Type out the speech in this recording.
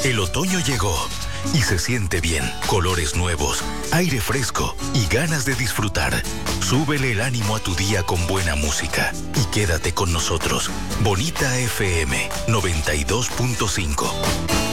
El otoño llegó y se siente bien. Colores nuevos, aire fresco y ganas de disfrutar. Súbele el ánimo a tu día con buena música y quédate con nosotros. Bonita FM 92.5.